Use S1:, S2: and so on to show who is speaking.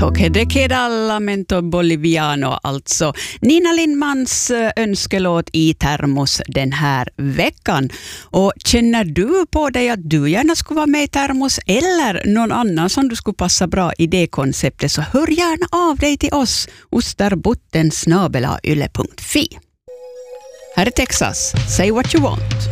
S1: Toque de queda lamento boliviano, alltså Nina Lindmans önskelåt i termos den här veckan. Och känner du på dig att du gärna skulle vara med i termos eller någon annan som du skulle passa bra i det konceptet, så hör gärna av dig till oss ostarbotten@yle.fi. Här är Texas, say what you want.